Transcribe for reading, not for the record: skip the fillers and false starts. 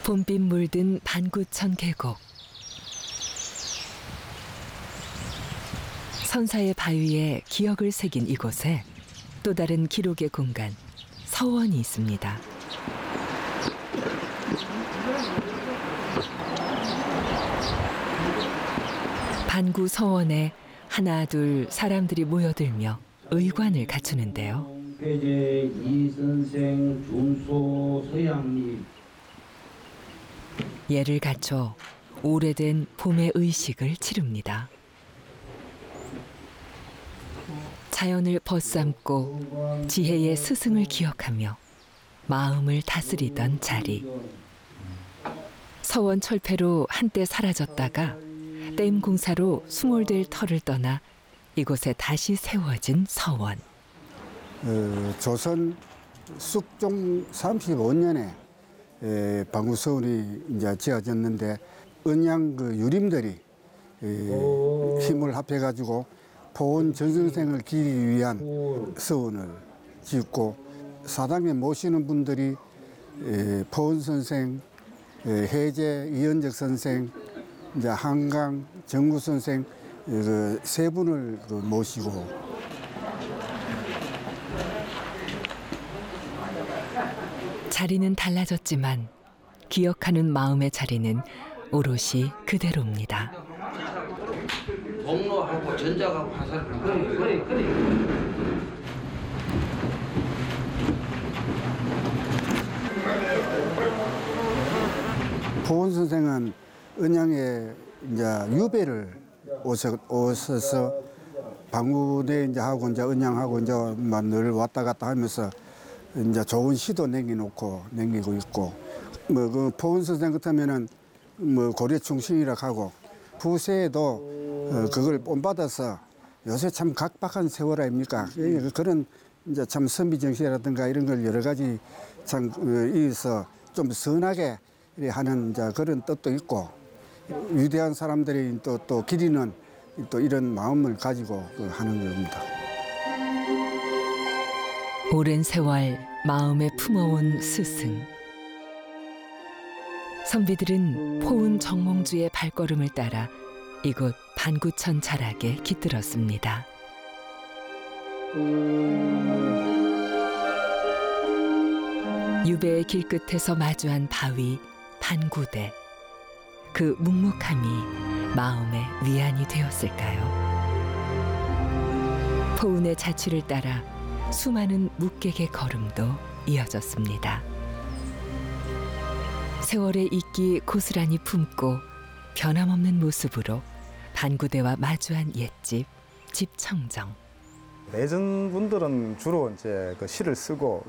봄빛 물든 반구천 계곡. 선사의 바위에 기억을 새긴 이곳에 또 다른 기록의 공간, 서원이 있습니다. 반구 서원에 하나 둘 사람들이 모여들며 의관을 갖추는데요. 폐제 이선생 중소 서양리. 예를 갖춰 오래된 봄의 의식을 치릅니다. 자연을 벗삼고 지혜의 스승을 기억하며 마음을 다스리던 자리. 서원 철폐로 한때 사라졌다가 댐 공사로 수몰될 터를 떠나 이곳에 다시 세워진 서원. 조선 숙종 35년에 방구서원이 이제 지어졌는데 은양 그 유림들이 힘을 합해가지고 포원 전선생을 기리기 위한 서원을 짓고 사당에 모시는 분들이 포원 선생, 해제 이현적 선생, 이제 한강 정구 선생 세 분을 모시고. 자리는 달라졌지만 기억하는 마음의 자리는 오롯이 그대로입니다. 목로하고 전작하고 화살. 그래. 포원 선생은 은양에 이제 유배를 오셔서 방구대 이제 하고 이제 은양하고 이제 늘 왔다 갔다 하면서 이제 좋은 시도 남기고 있고 뭐 그 포원 선생 같으면은 뭐 고려 충신이라 하고 후세에도 그걸 본받아서 요새 참 각박한 세월 아닙니까? 그런 이제 참 선비 정신이라든가 이런 걸 여러 가지 참 이어서 좀 선하게 하는 이제 그런 뜻도 있고 위대한 사람들이 또 기리는 또 이런 마음을 가지고 하는 겁니다. 오랜 세월 마음에 품어온 스승. 선비들은 포운 정몽주의 발걸음을 따라 이곳 반구천 자락에 깃들었습니다. 유배의 길끝에서 마주한 바위 반구대. 그 묵묵함이 마음의 위안이 되었을까요? 포운의 자취를 따라 수많은 묵객의 걸음도 이어졌습니다. 세월의 이끼 고스란히 품고 변함없는 모습으로 반구대와 마주한 옛집 집청정. 예전 분들은 주로 이제 그 시를 쓰고